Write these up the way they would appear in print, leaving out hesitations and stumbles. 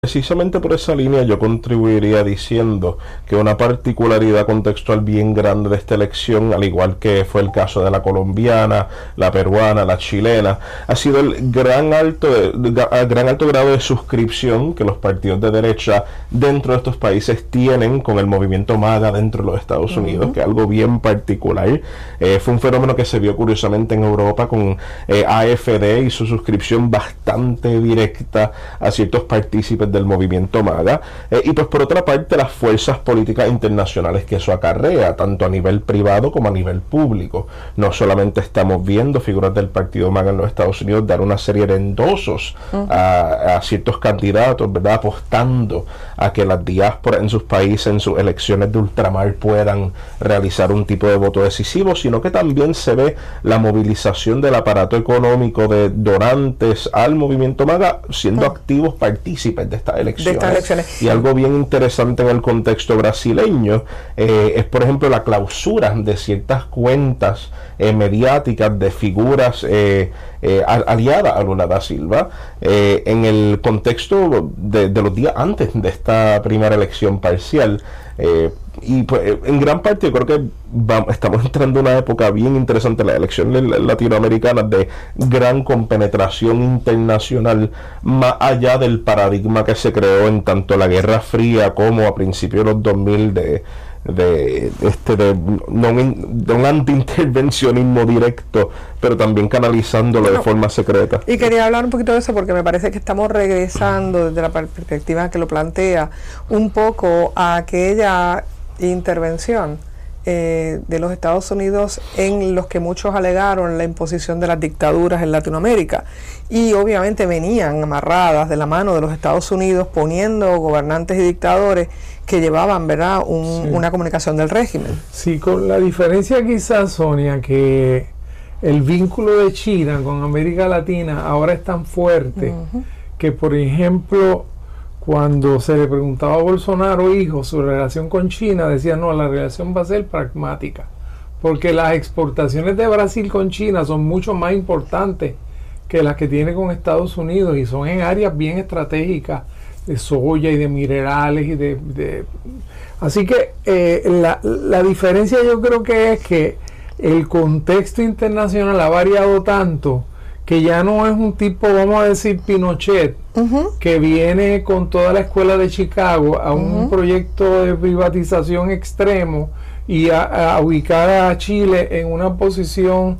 Precisamente por esa línea yo contribuiría diciendo que una particularidad contextual bien grande de esta elección, al igual que fue el caso de la colombiana, la peruana, la chilena, ha sido el gran alto grado de suscripción que los partidos de derecha dentro de estos países tienen con el movimiento MAGA dentro de los Estados Unidos, que es algo bien particular. Fue un fenómeno que se vio curiosamente en Europa con AfD y su suscripción bastante directa a ciertos partícipes del movimiento MAGA, y pues por otra parte las fuerzas políticas internacionales que eso acarrea, tanto a nivel privado como a nivel público. No solamente estamos viendo figuras del partido MAGA en los Estados Unidos dar una serie de endosos a ciertos candidatos, ¿verdad?, apostando a que las diásporas en sus países, en sus elecciones de ultramar, puedan realizar un tipo de voto decisivo, sino que también se ve la movilización del aparato económico de donantes al movimiento MAGA siendo activos partícipes de estas elecciones. Y algo bien interesante en el contexto brasileño es, por ejemplo, la clausura de ciertas cuentas mediáticas de figuras aliadas a Lula da Silva en el contexto de los días antes de esta primera elección parcial. Y pues en gran parte yo creo que estamos entrando en una época bien interesante en las elecciones latinoamericanas de gran compenetración internacional, más allá del paradigma que se creó en tanto la Guerra Fría como a principios de los 2000 de un anti-intervencionismo directo, pero también canalizándolo de forma secreta. Y quería hablar un poquito de eso porque me parece que estamos regresando desde la perspectiva que lo plantea un poco a aquella intervención de los Estados Unidos en los que muchos alegaron la imposición de las dictaduras en Latinoamérica, y obviamente venían amarradas de la mano de los Estados Unidos poniendo gobernantes y dictadores que llevaban, ¿verdad?, una comunicación del régimen. Sí, con la diferencia quizás, Sonia, que el vínculo de China con América Latina ahora es tan fuerte que, por ejemplo, cuando se le preguntaba a Bolsonaro, hijo, su relación con China, decía, no, la relación va a ser pragmática, porque las exportaciones de Brasil con China son mucho más importantes que las que tiene con Estados Unidos, y son en áreas bien estratégicas de soya y de minerales así que la diferencia yo creo que es que el contexto internacional ha variado tanto que ya no es un tipo, vamos a decir, Pinochet, que viene con toda la escuela de Chicago a un proyecto de privatización extremo y a ubicar a Chile en una posición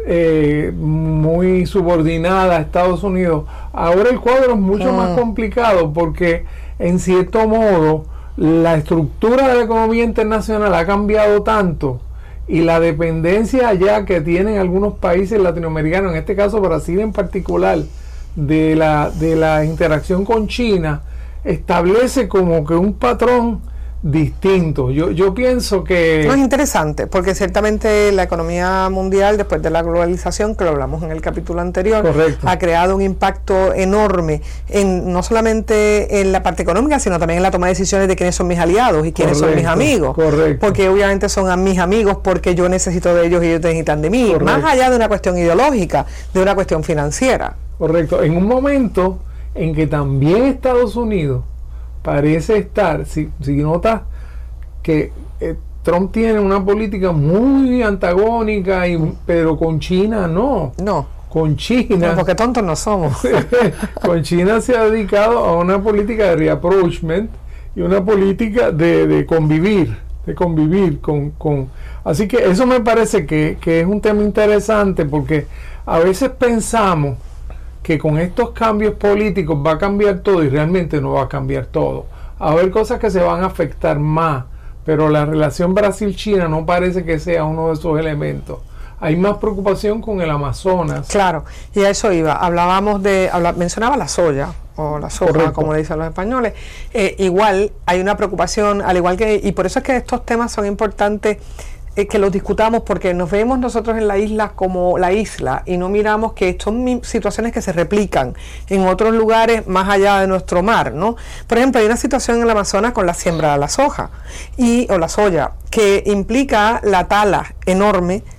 muy subordinada a Estados Unidos. Ahora el cuadro es mucho más complicado porque, en cierto modo, la estructura de la economía internacional ha cambiado tanto, y la dependencia allá que tienen algunos países latinoamericanos, en este caso Brasil en particular, de la interacción con China, establece como que un patrón distinto. Yo pienso que... No, es interesante, porque ciertamente la economía mundial, después de la globalización, que lo hablamos en el capítulo anterior, ha creado un impacto enorme, no solamente en la parte económica, sino también en la toma de decisiones de quiénes son mis aliados y quiénes son mis amigos. Porque obviamente son mis amigos porque yo necesito de ellos y ellos necesitan de mí, más allá de una cuestión ideológica, de una cuestión financiera. Correcto. En un momento en que también Estados Unidos parece estar, si notas que Trump tiene una política muy antagónica, pero con China no. Con China, no, porque tontos no somos. Con China se ha dedicado a una política de reapproachment y una política de convivir con así que eso me parece que es un tema interesante, porque a veces pensamos que con estos cambios políticos va a cambiar todo, y realmente no va a cambiar todo. A haber cosas que se van a afectar más, pero la relación Brasil-China no parece que sea uno de esos elementos. Hay más preocupación con el Amazonas. Claro, y a eso iba. Mencionaba la soya, o la soja, como le dicen los españoles. Igual hay una preocupación, al igual que, y por eso es que estos temas son importantes que los discutamos, porque nos vemos nosotros en la isla como la isla y no miramos que son situaciones que se replican en otros lugares más allá de nuestro mar, ¿no? Por ejemplo, hay una situación en el Amazonas con la siembra de la soja o la soya, que implica la tala enorme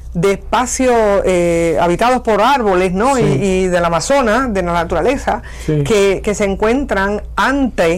de espacios habitados por árboles, ¿no? Sí. Y del Amazonas, de la naturaleza, Sí. que se encuentran ante